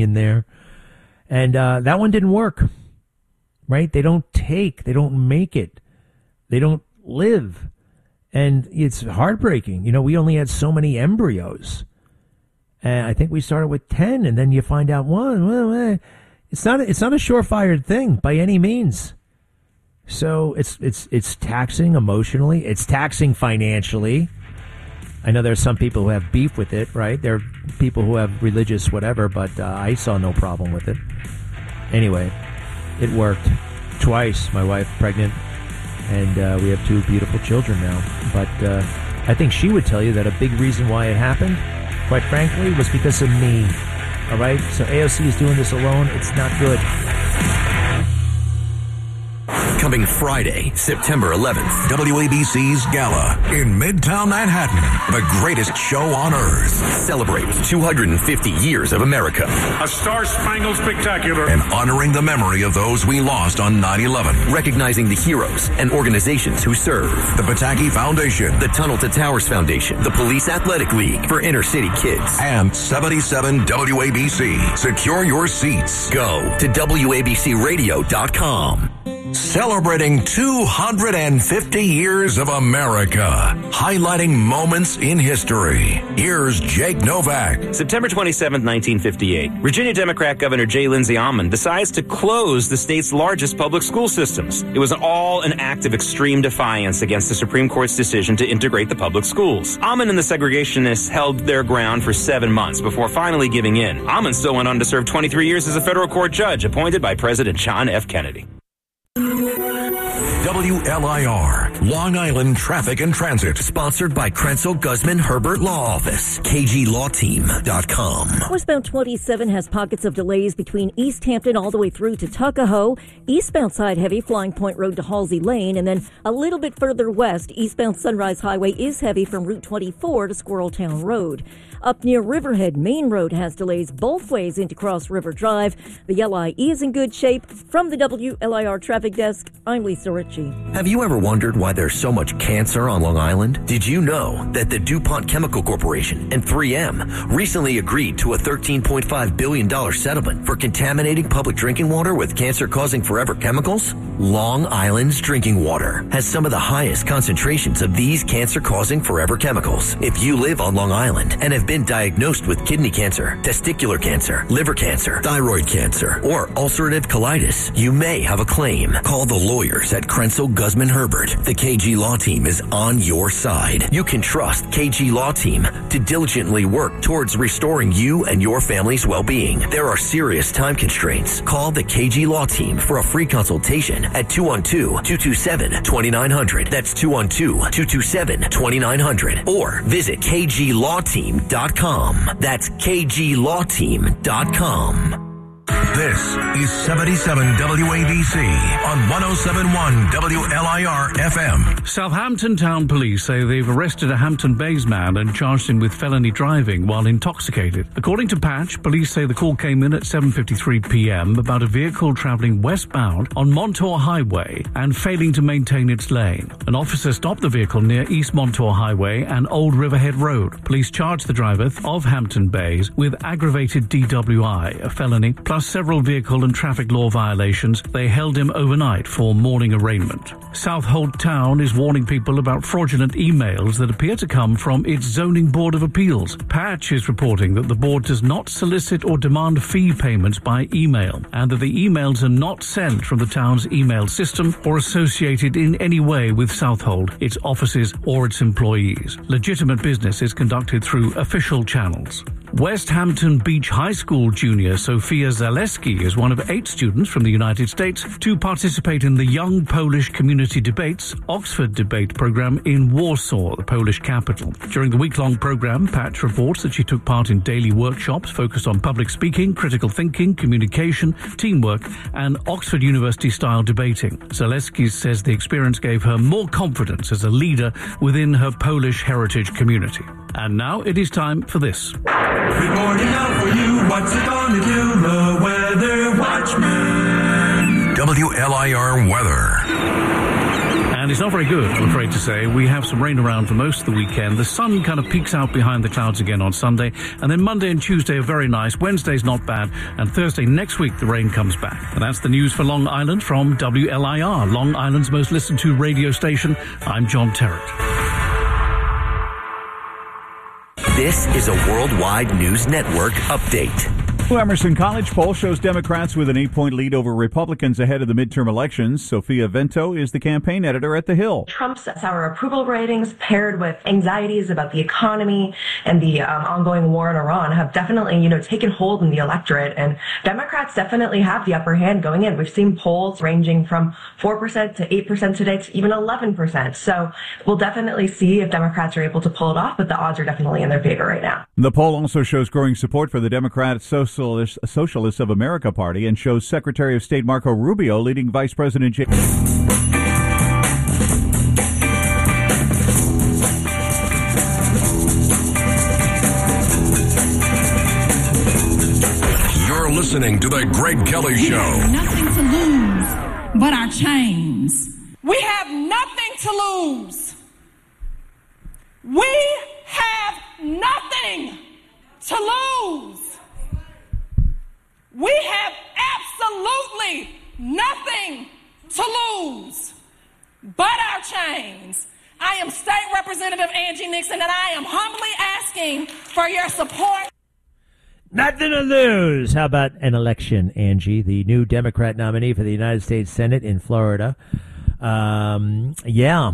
in there. And that one didn't work, right? They don't make it. They don't live. And it's heartbreaking. We only had so many embryos. And I think we started with 10, and then you find out one. Well, it's not a surefire thing by any means. So it's taxing emotionally. It's taxing financially. I know there's some people who have beef with it, right? There are people who have religious whatever, but I saw no problem with it. Anyway, it worked twice. My wife pregnant, and we have 2 beautiful children now. But I think she would tell you that a big reason why it happened, quite frankly, was because of me. All right? So AOC is doing this alone. It's not good. Coming Friday, September 11th, WABC's Gala in Midtown Manhattan. The greatest show on earth. Celebrate 250 years of America. A Star-Spangled Spectacular. And honoring the memory of those we lost on 9/11. Recognizing the heroes and organizations who serve. The Pataki Foundation. The Tunnel to Towers Foundation. The Police Athletic League for inner city kids. And 77 WABC. Secure your seats. Go to WABCRadio.com. Celebrating 250 years of America. Highlighting moments in history. Here's Jake Novak. September 27, 1958. Virginia Democrat Governor J. Lindsay Ammon decides to close the state's largest public school systems. It was all an act of extreme defiance against the Supreme Court's decision to integrate the public schools. Ammon and the segregationists held their ground for 7 months before finally giving in. Ammon still went on to serve 23 years as a federal court judge appointed by President John F. Kennedy. WLIR, Long Island Traffic and Transit. Sponsored by Krenzel Guzman Herbert Law Office. KGLawTeam.com. Westbound 27 has pockets of delays between East Hampton all the way through to Tuckahoe. Eastbound side heavy, Flying Point Road to Halsey Lane. And then a little bit further west, eastbound Sunrise Highway is heavy from Route 24 to Squirreltown Road. Up near Riverhead, Main Road has delays both ways into Cross River Drive. The LIE is in good shape. From the WLIR Traffic Desk, I'm Lisa Ritchie. Have you ever wondered why there's so much cancer on Long Island? Did you know that the DuPont Chemical Corporation and 3M recently agreed to a $13.5 billion settlement for contaminating public drinking water with cancer-causing forever chemicals? Long Island's drinking water has some of the highest concentrations of these cancer-causing forever chemicals. If you live on Long Island and have been diagnosed with kidney cancer, testicular cancer, liver cancer, thyroid cancer, or ulcerative colitis, you may have a claim. Call the lawyers at Krenzel Guzman Herbert. The KG Law Team is on your side. You can trust KG Law Team to diligently work towards restoring you and your family's well-being. There are serious time constraints. Call the KG Law Team for a free consultation at 212-227-2900. That's 212-227-2900. Or visit KGLawTeam.com. That's KGLawTeam.com. This is 77 WABC on 107.1 WLIR FM. Southampton Town Police say they've arrested a Hampton Bays man and charged him with felony driving while intoxicated. According to Patch, police say the call came in at 7:53 p.m. about a vehicle travelling westbound on Montauk Highway and failing to maintain its lane. An officer stopped the vehicle near East Montauk Highway and Old Riverhead Road. Police charged the driver of Hampton Bays with aggravated DWI, a felony, plus several vehicle and traffic law violations. They held him overnight for morning arraignment. Southold Town is warning people about fraudulent emails that appear to come from its Zoning Board of Appeals. Patch is reporting that the board does not solicit or demand fee payments by email, and that the emails are not sent from the town's email system or associated in any way with Southold, its offices, or its employees. Legitimate business is conducted through official channels. West Hampton Beach High School junior Sofia Zaleski is one of 8 students from the United States to participate in the Young Polish Community Debates Oxford Debate Program in Warsaw, the Polish capital. During the week-long program, Patch reports that she took part in daily workshops focused on public speaking, critical thinking, communication, teamwork, and Oxford University-style debating. Zaleski says the experience gave her more confidence as a leader within her Polish heritage community. And now it is time for this. Reporting out for you, what's it gonna do? The Weather Watchman. WLIR weather. And it's not very good, I'm afraid to say. We have some rain around for most of the weekend. The sun kind of peeks out behind the clouds again on Sunday. And then Monday and Tuesday are very nice. Wednesday's not bad. And Thursday next week, the rain comes back. And that's the news for Long Island from WLIR, Long Island's most listened to radio station. I'm John Terrett. This is a Worldwide News Network update. Emerson College poll shows Democrats with an 8-point lead over Republicans ahead of the midterm elections. Sophia Vento is the campaign editor at The Hill. Trump's sour approval ratings paired with anxieties about the economy and the ongoing war in Iran have definitely, taken hold in the electorate. And Democrats definitely have the upper hand going in. We've seen polls ranging from 4% to 8% today to even 11%. So we'll definitely see if Democrats are able to pull it off, but the odds are definitely in their favor right now. The poll also shows growing support for the Democrat Socialists of America Party and shows Secretary of State Marco Rubio leading Vice President J. You're listening to The Greg Kelly Show. We have nothing to lose but our chains. We have nothing to lose. We have nothing to lose. We have absolutely nothing to lose but our chains. I am State Representative Angie Nixon, and I am humbly asking for your support. Nothing to lose. How about an election, Angie, the new Democrat nominee for the United States Senate in Florida? Yeah.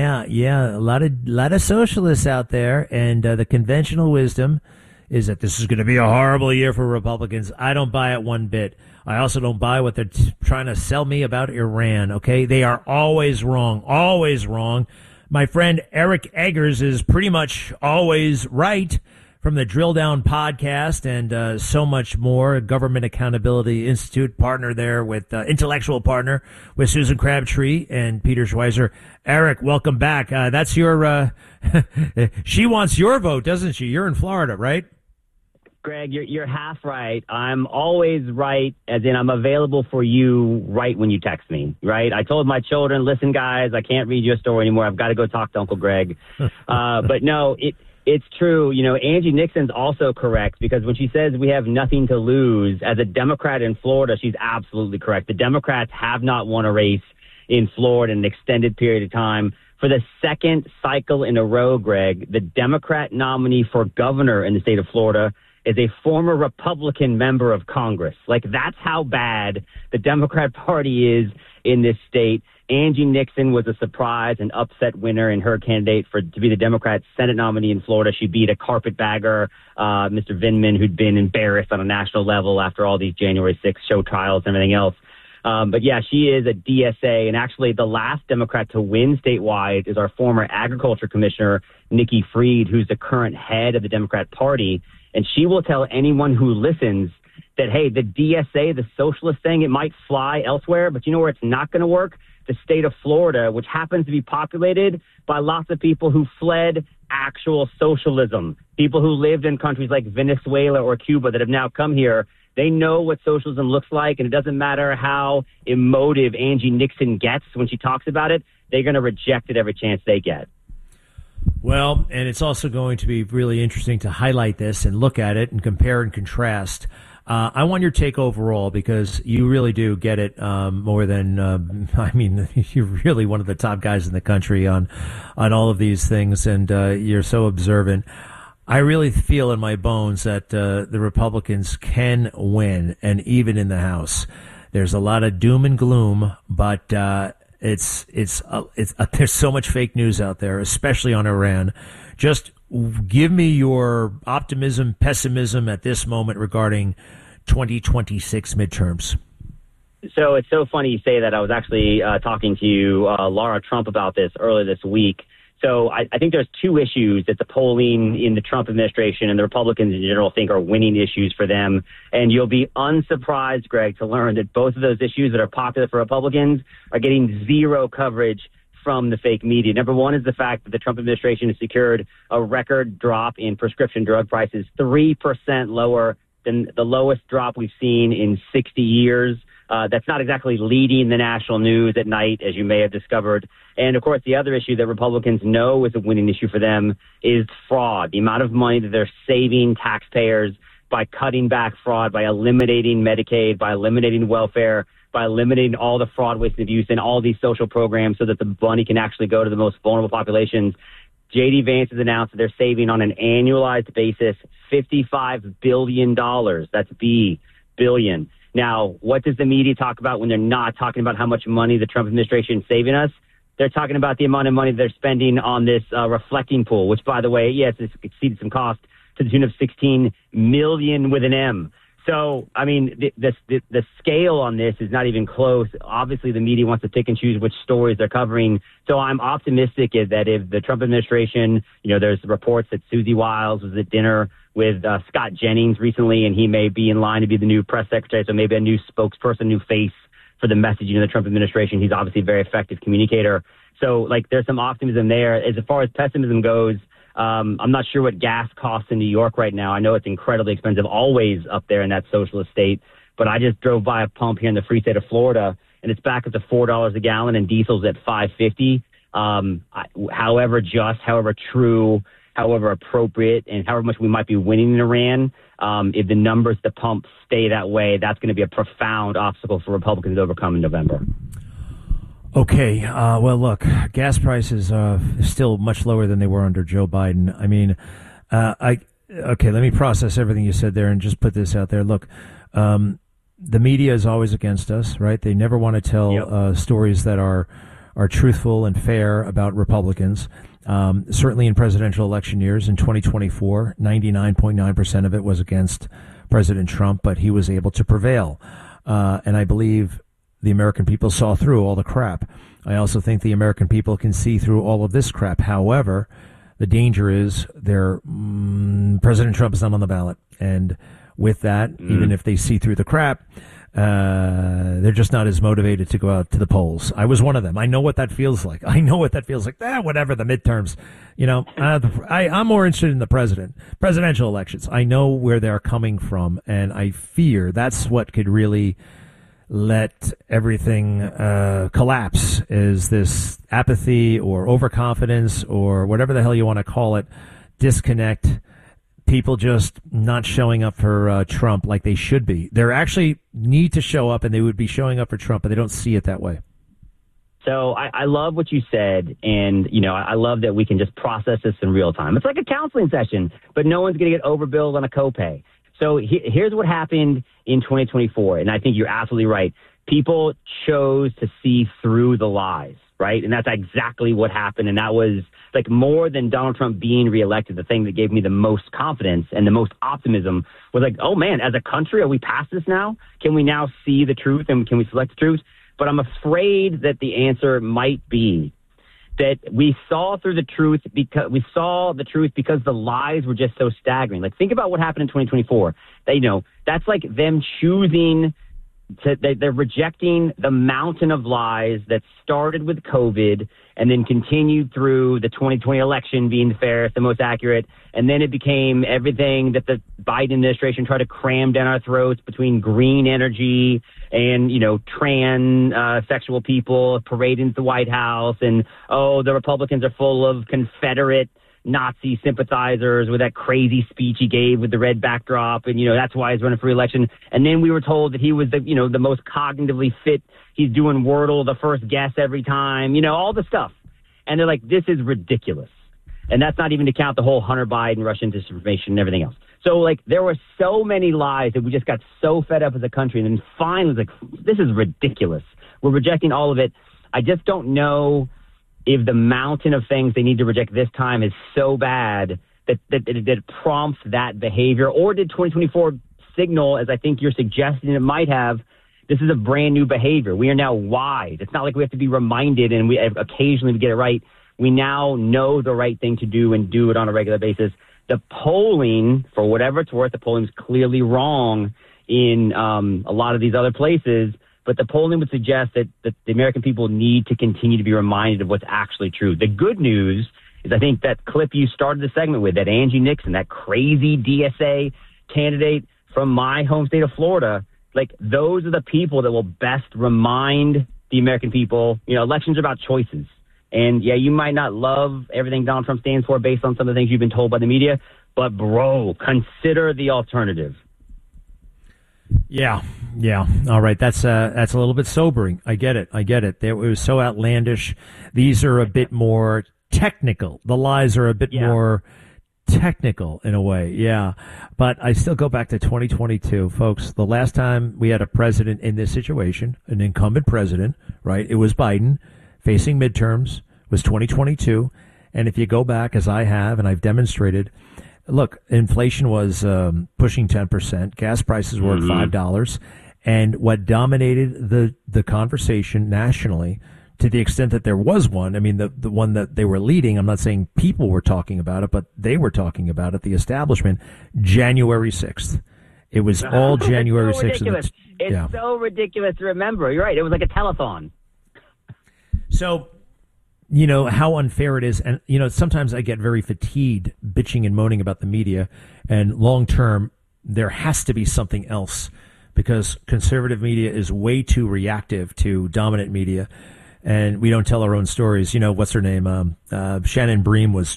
A lot of socialists out there, and the conventional wisdom is that this is going to be a horrible year for Republicans. I don't buy it one bit. I also don't buy what they're trying to sell me about Iran, okay? They are always wrong, always wrong. My friend Eric Eggers is pretty much always right from the Drill Down podcast and so much more. Government Accountability Institute partner there with intellectual partner with Susan Crabtree and Peter Schweizer. Eric, welcome back. That's your she wants your vote, doesn't she? You're in Florida, right? Greg, you're half right. I'm always right, as in I'm available for you right when you text me, right? I told my children, listen, guys, I can't read your story anymore. I've got to go talk to Uncle Greg. But no, it's true. Angie Nixon's also correct, because when she says we have nothing to lose, as a Democrat in Florida, she's absolutely correct. The Democrats have not won a race in Florida in an extended period of time. For the second cycle in a row, Greg, the Democrat nominee for governor in the state of Florida is a former Republican member of Congress. Like, that's how bad the Democrat Party is in this state. Angie Nixon was a surprise and upset winner in her candidate to be the Democrat Senate nominee in Florida. She beat a carpetbagger, Mr. Vindman, who'd been embarrassed on a national level after all these January 6th show trials and everything else. But yeah, she is a DSA, and actually the last Democrat to win statewide is our former agriculture commissioner, Nikki Fried, who's the current head of the Democrat Party. And she will tell anyone who listens that, hey, the DSA, the socialist thing, it might fly elsewhere, but you know where it's not going to work? The state of Florida, which happens to be populated by lots of people who fled actual socialism, people who lived in countries like Venezuela or Cuba that have now come here. They know what socialism looks like, and it doesn't matter how emotive Angie Nixon gets when she talks about it. They're going to reject it every chance they get. Well, and it's also going to be really interesting to highlight this and look at it and compare and contrast. I want your take overall, because you really do get it more than, you're really one of the top guys in the country on all of these things, and you're so observant. I really feel in my bones that the Republicans can win, and even in the House. There's a lot of doom and gloom, but there's so much fake news out there, especially on Iran. Just give me your optimism, pessimism at this moment regarding 2026 midterms. So it's so funny you say that. I was actually talking to Laura Trump about this earlier this week. So I think there's two issues that the polling in the Trump administration and the Republicans in general think are winning issues for them. And you'll be unsurprised, Greg, to learn that both of those issues that are popular for Republicans are getting zero coverage from the fake media. Number one is the fact that the Trump administration has secured a record drop in prescription drug prices, 3% lower than the lowest drop we've seen in 60 years. That's not exactly leading the national news at night, as you may have discovered. And, of course, the other issue that Republicans know is a winning issue for them is fraud, the amount of money that they're saving taxpayers by cutting back fraud, by eliminating Medicaid, by eliminating welfare, by eliminating all the fraud, waste, and abuse and all these social programs so that the money can actually go to the most vulnerable populations. J.D. Vance has announced that they're saving on an annualized basis $55 billion. That's B, billion. Now, what does the media talk about when they're not talking about how much money the Trump administration is saving us? They're talking about the amount of money they're spending on this reflecting pool, which, by the way, yes, it's exceeded some cost to the tune of $16 million with an M. So, I mean, the scale on this is not even close. Obviously, the media wants to pick and choose which stories they're covering. So I'm optimistic that if the Trump administration, there's reports that Susie Wiles was at dinner with Scott Jennings recently, and he may be in line to be the new press secretary, so maybe a new spokesperson, new face for the messaging of the Trump administration. He's obviously a very effective communicator. So, there's some optimism there. As far as pessimism goes, I'm not sure what gas costs in New York right now. I know it's incredibly expensive, always up there in that socialist state. But I just drove by a pump here in the free state of Florida, and it's back up to $4 a gallon, and diesel's at $5.50. However just, however true, however appropriate, and however much we might be winning in Iran, if the numbers at the pump stay that way, that's going to be a profound obstacle for Republicans to overcome in November. Okay. Well, look, gas prices are still much lower than they were under Joe Biden. I mean, okay, let me process everything you said there and just put this out there. Look, the media is always against us, right? They never want to tell stories that are truthful and fair about Republicans. Certainly in presidential election years in 2024, 99.9% of it was against President Trump, but he was able to prevail. And I believe the American people saw through all the crap. I also think the American people can see through all of this crap. However, the danger is President Trump is not on the ballot. And with that, even if they see through the crap, they're just not as motivated to go out to the polls. I was one of them. I know what that feels like. Whatever, the midterms. I'm more interested in the presidential elections. I know where they're coming from, and I fear that's what could really let everything collapse, is this apathy or overconfidence or whatever the hell you want to call it, disconnect, people just not showing up for Trump like they should be. They actually need to show up, and they would be showing up for Trump, but they don't see it that way. So I love what you said, and, I love that we can just process this in real time. It's like a counseling session, but no one's going to get overbilled on a copay. So here's what happened in 2024, and I think you're absolutely right. People chose to see through the lies, right? And that's exactly what happened, and that was more than Donald Trump being reelected. The thing that gave me the most confidence and the most optimism was oh man, as a country, are we past this now? Can we now see the truth, and can we select the truth? But I'm afraid that the answer might be that we saw through the truth because the lies were just so staggering. Think about what happened in 2024. That's like them choosing they're rejecting the mountain of lies that started with COVID and then continued through the 2020 election being the fairest, the most accurate. And then it became everything that the Biden administration tried to cram down our throats between green energy and, transsexual people parading the White House. And, the Republicans are full of Confederate Nazi sympathizers with that crazy speech he gave with the red backdrop. And, that's why he's running for re-election. And then we were told that he was the most cognitively fit. He's doing Wordle, the first guess every time, all the stuff. And they're like, this is ridiculous. And that's not even to count the whole Hunter Biden, Russian disinformation and everything else. So there were so many lies that we just got so fed up as a country. And then finally this is ridiculous. We're rejecting all of it. I just don't know if the mountain of things they need to reject this time is so bad that it prompts that behavior, or did 2024 signal, as I think you're suggesting it might have, this is a brand new behavior. We are now wise. It's not like we have to be reminded and we occasionally get it right. We now know the right thing to do and do it on a regular basis. The polling, for whatever it's worth, the polling is clearly wrong in a lot of these other places. But the polling would suggest that the American people need to continue to be reminded of what's actually true. The good news is I think that clip you started the segment with, that Angie Nixon, that crazy DSA candidate from my home state of Florida, like, those are the people that will best remind the American people, elections are about choices. And, yeah, you might not love everything Donald Trump stands for based on some of the things you've been told by the media, but, bro, consider the alternative. Yeah. All right. That's a little bit sobering. I get it. It was so outlandish. These are a bit more technical. The lies are a bit more technical in a way. Yeah. But I still go back to 2022, folks. The last time we had a president in this situation, an incumbent president, right? It was Biden facing midterms, was 2022. And if you go back, as I have, and I've demonstrated, look, inflation was pushing 10%. Gas prices were at $5. And what dominated the conversation nationally, to the extent that there was one, I mean, the one that they were leading, I'm not saying people were talking about it, but they were talking about it, the establishment, January 6th. It was all January 6th. It's so ridiculous to remember. You're right. It was like a telethon. So, how unfair it is. And, sometimes I get very fatigued bitching and moaning about the media. And long term, there has to be something else because conservative media is way too reactive to dominant media. And we don't tell our own stories. What's her name? Shannon Bream was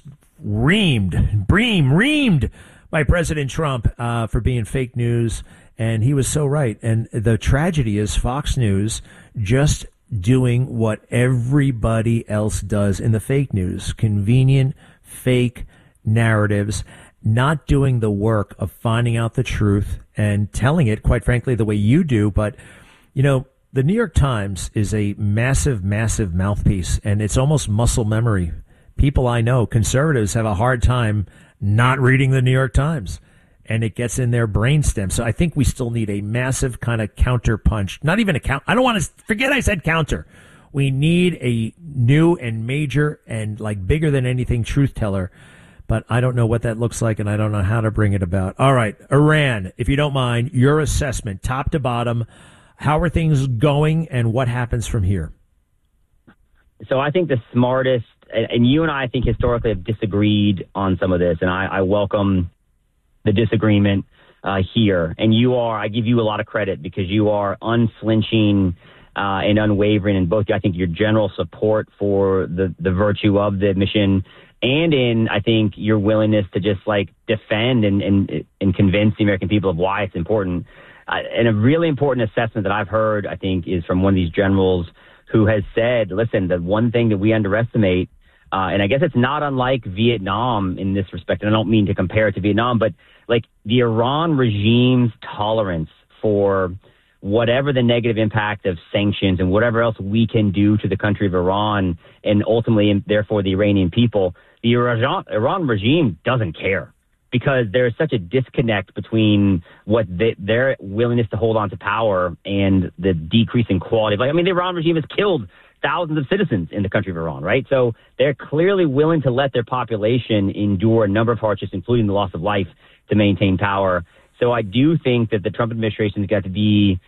reamed by President Trump for being fake news. And he was so right. And the tragedy is Fox News just doing what everybody else does in the fake news, convenient, fake narratives, not doing the work of finding out the truth and telling it, quite frankly, the way you do. But, the New York Times is a massive, massive mouthpiece, and it's almost muscle memory. People I know, conservatives, have a hard time not reading the New York Times. And it gets in their brainstem. So I think we still need a massive kind of counter punch. Not even a I don't want to forget I said counter. We need a new and major and like bigger than anything truth teller. But I don't know what that looks like, and I don't know how to bring it about. All right, Iran, if you don't mind, your assessment, top to bottom. How are things going, and what happens from here? So I think the smartest, and you and I think historically have disagreed on some of this, and I welcome the disagreement here. And I give you a lot of credit because you are unflinching and unwavering in both, I think, your general support for the virtue of the mission and in, I think, your willingness to just defend and convince the American people of why it's important. And a really important assessment that I've heard, I think, is from one of these generals who has said, listen, the one thing that we underestimate, and I guess it's not unlike Vietnam in this respect, and I don't mean to compare it to Vietnam, but the Iran regime's tolerance for whatever the negative impact of sanctions and whatever else we can do to the country of Iran and ultimately, and therefore, the Iranian people, the Iran regime doesn't care because there's such a disconnect between what their willingness to hold on to power and the decreasing quality of life. I mean, the Iran regime has killed thousands of citizens in the country of Iran, right? So they're clearly willing to let their population endure a number of hardships, including the loss of life, to maintain power. So I do think that the Trump administration has got to be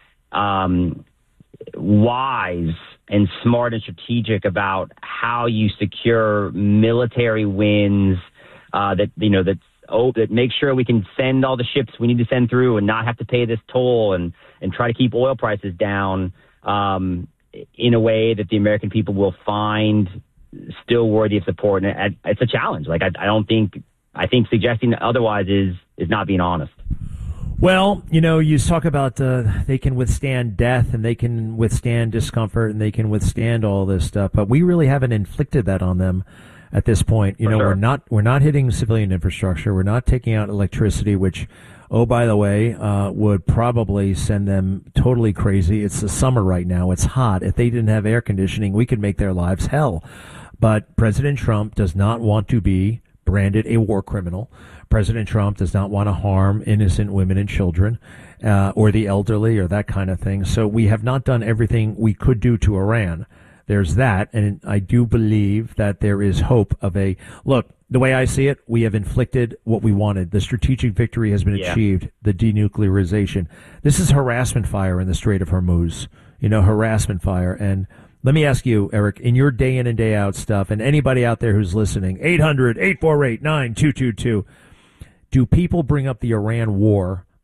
wise and smart and strategic about how you secure military wins that make sure we can send all the ships we need to send through and not have to pay this toll and try to keep oil prices down in a way that the American people will find still worthy of support. And it's a challenge. I think suggesting otherwise is not being honest. Well, you talk about they can withstand death and they can withstand discomfort and they can withstand all this stuff, but we really haven't inflicted that on them at this point. Sure. We're not hitting civilian infrastructure. We're not taking out electricity, which, oh, by the way, would probably send them totally crazy. It's the summer right now. It's hot. If they didn't have air conditioning, we could make their lives hell. But President Trump does not want to be branded a war criminal. President Trump does not want to harm innocent women and children or the elderly or that kind of thing. So we have not done everything we could do to Iran. There's that. And I do believe that there is hope of look, the way I see it, we have inflicted what we wanted. The strategic victory has been achieved, the denuclearization. This is harassment fire in the Strait of Hormuz, harassment fire. And let me ask you, Eric, in your day in and day out stuff, and anybody out there who's listening, 800-848-9222, do people bring up the Iran war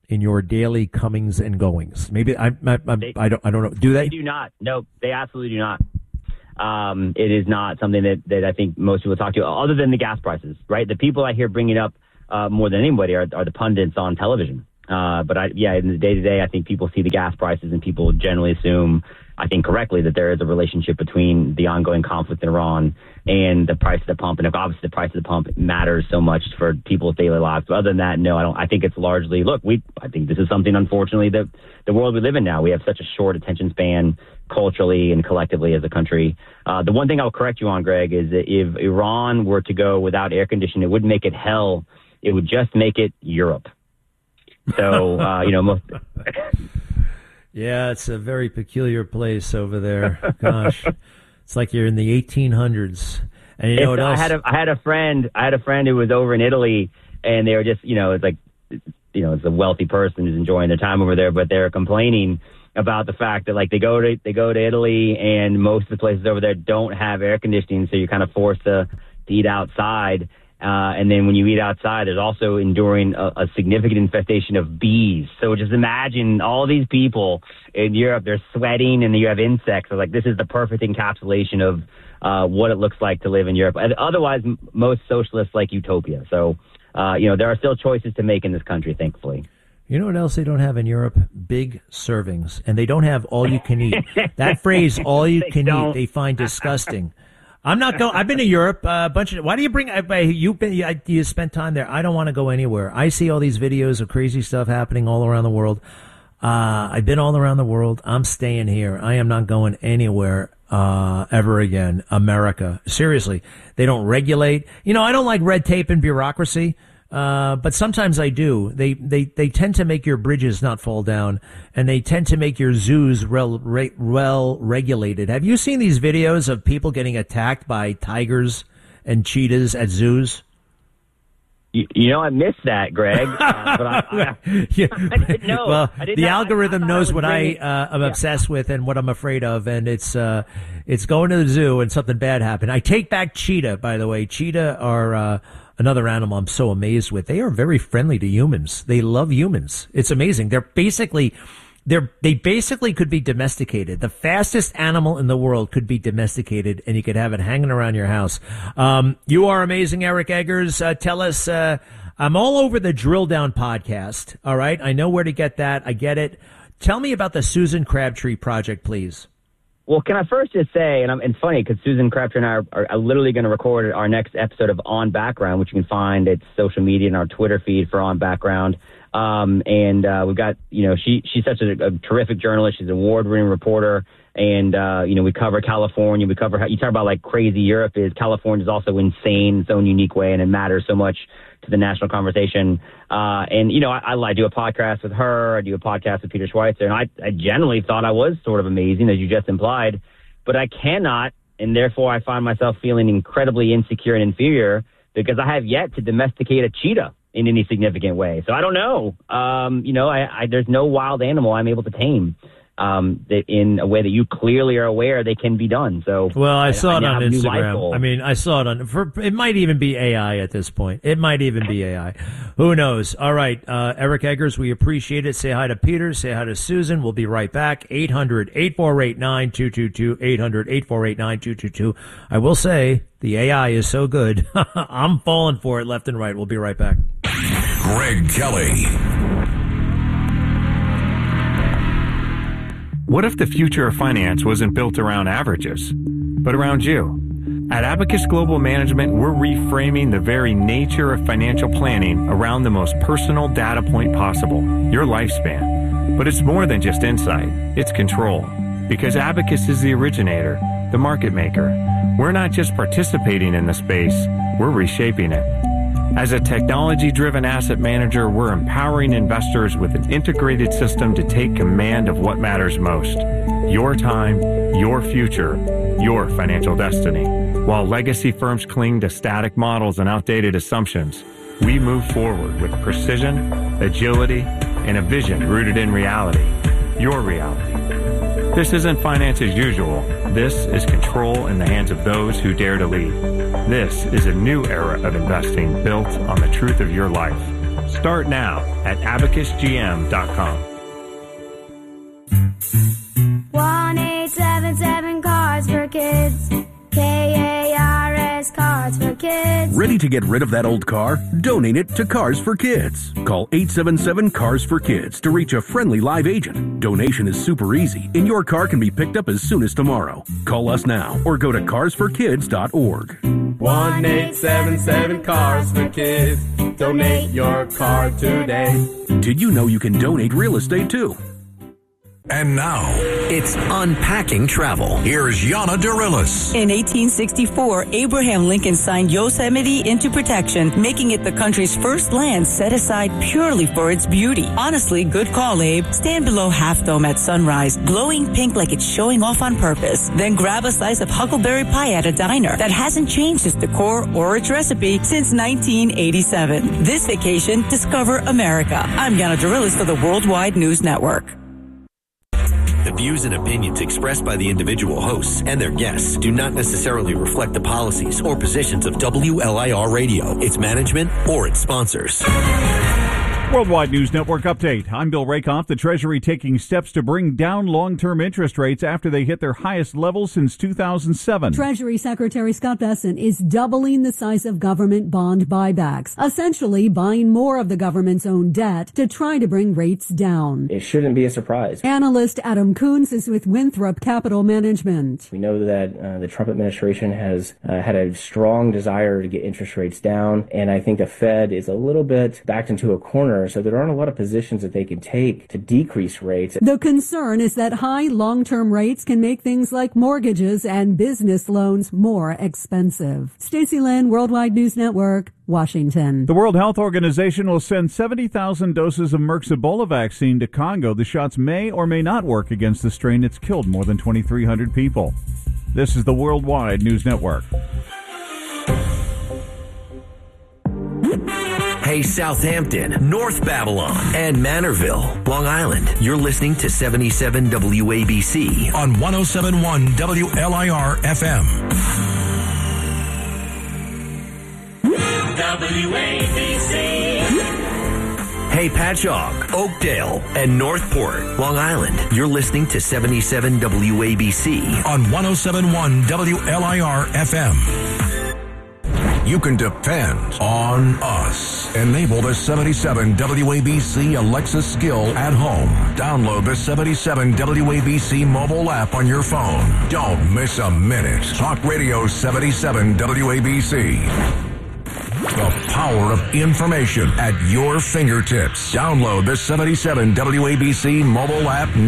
in your daily comings and goings? Maybe I don't know. Do they? They do not. No, they absolutely do not. It is not something that I think most people talk to, other than the gas prices, right? The people I hear bringing up more than anybody are the pundits on television. But in the day-to-day, I think people see the gas prices and people generally assume, I think correctly, that there is a relationship between the ongoing conflict in Iran and the price of the pump. And obviously the price of the pump matters so much for people's daily lives. But other than that, no, I don't. I think it's largely, I think this is something, unfortunately, that the world we live in now, we have such a short attention span culturally and collectively as a country. The one thing I'll correct you on, Greg, is that if Iran were to go without air conditioning, it wouldn't make it hell. It would just make it Europe. So, most. Yeah, it's a very peculiar place over there. Gosh, it's like you're in the 1800s. And you know what else? I had a friend who was over in Italy, and they were just, it's like, it's a wealthy person who's enjoying their time over there, but they're complaining about the fact that, like, they go to Italy, and most of the places over there don't have air conditioning, so you're kind of forced to eat outside. And then when you eat outside, there's also enduring a significant infestation of bees. So just imagine all these people in Europe, they're sweating and you have insects. So, like, this is the perfect encapsulation of what it looks like to live in Europe. Otherwise, most socialists like utopia. So, there are still choices to make in this country, thankfully. You know what else they don't have in Europe? Big servings. And they don't have all you can eat. That phrase, all you can eat, they find disgusting. I'm not going. I've been to Europe a bunch of. Why do you bring? You spent time there. I don't want to go anywhere. I see all these videos of crazy stuff happening all around the world. I've been all around the world. I'm staying here. I am not going anywhere ever again. America, seriously, they don't regulate. I don't like red tape and bureaucracy. But sometimes I do. They tend to make your bridges not fall down, and they tend to make your zoos well regulated. Have you seen these videos of people getting attacked by tigers and cheetahs at zoos? I missed that, Greg. But I didn't know. Well, the algorithm knows what I am obsessed with and what I'm afraid of, and it's going to the zoo and something bad happened. I take back cheetah, by the way. Cheetah are another animal I'm so amazed with. They are very friendly to humans. They love humans. It's amazing. They basically could be domesticated. The fastest animal in the world could be domesticated, and you could have it hanging around your house. You are amazing, Eric Eggers. Tell us, I'm all over the Drill Down podcast. All right. I know where to get that. I get it. Tell me about the Susan Crabtree project, please. Well, can I first just say, and it's funny because Susan Crabtree and I are literally going to record our next episode of On Background, which you can find at social media and our Twitter feed for On Background. We've got, she's such a terrific journalist. She's an award-winning reporter. And, we cover California. We cover how you talk about like crazy Europe is. California is also insane in its own unique way, and it matters so much to the national conversation. I do a podcast with her. I do a podcast with Peter Schweitzer, and I generally thought I was sort of amazing, as you just implied, but I cannot, and therefore I find myself feeling incredibly insecure and inferior because I have yet to domesticate a cheetah in any significant way. So I don't know. There's no wild animal I'm able to tame. That in a way that you clearly are aware they can be done. So, well, I saw it on Instagram. I mean, I saw it it might even be AI at this point. It might even be AI. Who knows? All right. Eric Eggers, we appreciate it. Say hi to Peter. Say hi to Susan. We'll be right back. 800-848-9222. 800-848-9222. I will say the AI is so good. I'm falling for it left and right. We'll be right back. Greg Kelly. What if the future of finance wasn't built around averages, but around you? At Abacus Global Management, we're reframing the very nature of financial planning around the most personal data point possible, your lifespan. But it's more than just insight, it's control. Because Abacus is the originator, the market maker. We're not just participating in the space, we're reshaping it. As a technology-driven asset manager, we're empowering investors with an integrated system to take command of what matters most. Your time, your future, your financial destiny. While legacy firms cling to static models and outdated assumptions, we move forward with precision, agility, and a vision rooted in reality. Your reality. This isn't finance as usual. This is control in the hands of those who dare to lead. This is a new era of investing built on the truth of your life. Start now at abacusgm.com. 1-877 Cards for Kids. KARS Cards for Kids. Ready to get rid of that old car? Donate it to Cars for Kids. Call 877 Cars for Kids to reach a friendly live agent. Donation is super easy, and your car can be picked up as soon as tomorrow. Call us now or go to carsforkids.org. 1-877 Cars for Kids. Donate your car today. Did you know you can donate real estate too? And now, it's Unpacking Travel. Here's Yana Dorillis. In 1864, Abraham Lincoln signed Yosemite into protection, making it the country's first land set aside purely for its beauty. Honestly, good call, Abe. Stand below Half Dome at sunrise, glowing pink like it's showing off on purpose. Then grab a slice of huckleberry pie at a diner that hasn't changed its decor or its recipe since 1987. This vacation, discover America. I'm Yana Dorillis for the Worldwide News Network. The views and opinions expressed by the individual hosts and their guests do not necessarily reflect the policies or positions of WLIR Radio, its management, or its sponsors. Worldwide News Network update. I'm Bill Rakoff. The Treasury taking steps to bring down long-term interest rates after they hit their highest level since 2007. Treasury Secretary Scott Bessent is doubling the size of government bond buybacks, essentially buying more of the government's own debt to try to bring rates down. It shouldn't be a surprise. Analyst Adam Coons is with Winthrop Capital Management. We know that the Trump administration has had a strong desire to get interest rates down, and I think the Fed is a little bit backed into a corner. So there aren't a lot of positions that they can take to decrease rates. The concern is that high long-term rates can make things like mortgages and business loans more expensive. Stacey Lynn, Worldwide News Network, Washington. The World Health Organization will send 70,000 doses of Merck's Ebola vaccine to Congo. The shots may or may not work against the strain that's killed more than 2,300 people. This is the Worldwide News Network. Hey, Southampton, North Babylon, and Manorville, Long Island. You're listening to 77 WABC on 107.1 WLIR FM. WABC. Hey, Patchogue, Oakdale, and Northport, Long Island. You're listening to 77 WABC on 107.1 WLIR FM. You can depend on us. Enable the 77 WABC Alexa skill at home. Download the 77 WABC mobile app on your phone. Don't miss a minute. Talk Radio 77 WABC. The power of information at your fingertips. Download the 77 WABC mobile app